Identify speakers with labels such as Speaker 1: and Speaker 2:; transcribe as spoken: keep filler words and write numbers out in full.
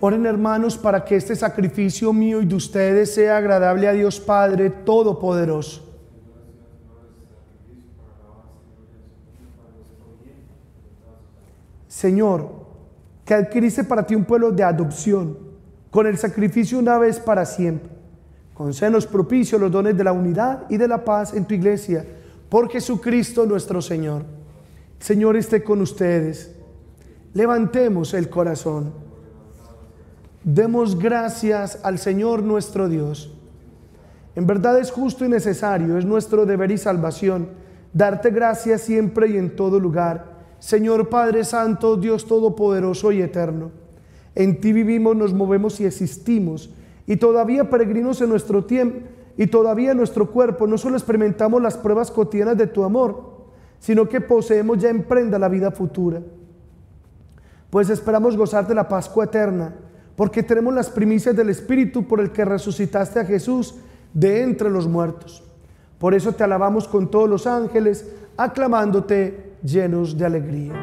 Speaker 1: Oren, hermanos, para que este sacrificio mío y de ustedes sea agradable a Dios Padre Todopoderoso. Señor, que adquiriste para ti un pueblo de adopción, con el sacrificio una vez para siempre. Concédenos propicio los dones de la unidad y de la paz en tu iglesia, por Jesucristo nuestro Señor. El Señor esté con ustedes. Levantemos el corazón. Demos gracias al Señor nuestro Dios. En verdad es justo y necesario, es nuestro deber y salvación, darte gracias siempre y en todo lugar, Señor Padre Santo, Dios Todopoderoso y Eterno. En ti vivimos, nos movemos y existimos, y todavía peregrinos en nuestro tiempo, y todavía en nuestro cuerpo no solo experimentamos las pruebas cotidianas de tu amor, sino que poseemos ya en prenda la vida futura. Pues esperamos gozar de la Pascua eterna, porque tenemos las primicias del Espíritu por el que resucitaste a Jesús de entre los muertos. Por eso te alabamos con todos los ángeles, aclamándote llenos de alegría.